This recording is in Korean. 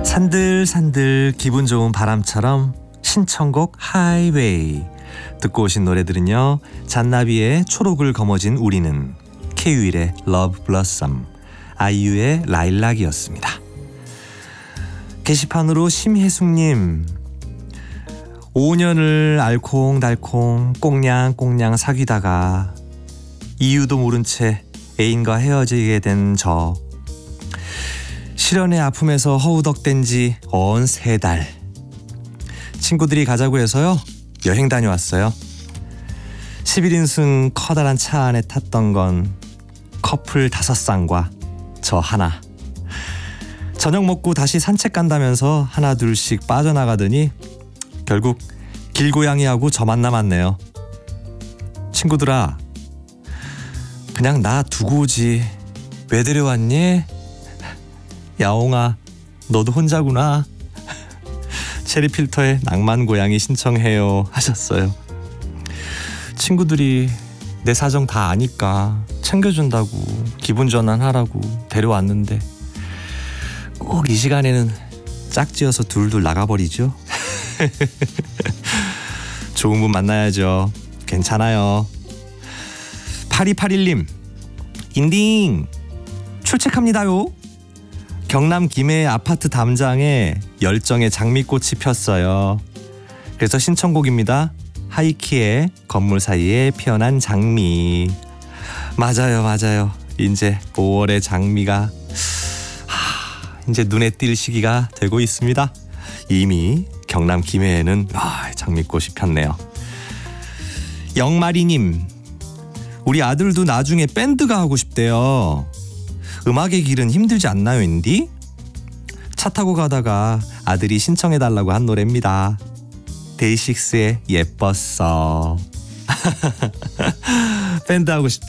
산들산들 기분 좋은 바람처럼 신청곡 하이웨이 듣고 오신 노래들은요. 잔나비의 초록을 거머쥔 우리는, 케이윌의 러브 블러썸, 아이유의 라일락이었습니다. 게시판으로 심혜숙님, 5년을 알콩달콩 꽁냥꽁냥 사귀다가 이유도 모른 채 애인과 헤어지게 된 저, 실연의 아픔에서 허우덕댄 지 언 3달. 친구들이 가자고 해서요, 여행 다녀왔어요. 11인승 커다란 차 안에 탔던 건 커플 5쌍과 저 하나. 저녁 먹고 다시 산책 간다면서 하나 둘씩 빠져나가더니 결국 길고양이하고 저만 남았네요. 친구들아, 그냥 나 두고 오지 왜 데려왔니? 야옹아, 너도 혼자구나. 체리필터의 낭만 고양이 신청해요 하셨어요. 친구들이 내 사정 다 아니까 챙겨준다고 기분 전환하라고 데려왔는데 꼭 이 시간에는 짝지어서 둘둘 나가버리죠. 좋은 분 만나야죠. 괜찮아요. 8281님, 인딩 출첵합니다요. 경남 김해 아파트 담장에 열정의 장미꽃이 폈어요. 그래서 신청곡입니다. 하이키의 건물 사이에 피어난 장미. 맞아요. 이제 5월의 장미가 이제 눈에 띌 시기가 되고 있습니다. 이미 경남 김해에는 장미꽃이 폈네요. 영마리님, 우리 아들도 나중에 밴드가 하고 싶대요. 음악의 길은 힘들지 않나요, 인디? 차 타고 가다가 아들이 신청해달라고 한 노래입니다. 데이식스의 예뻤어. 밴드 하고 싶대.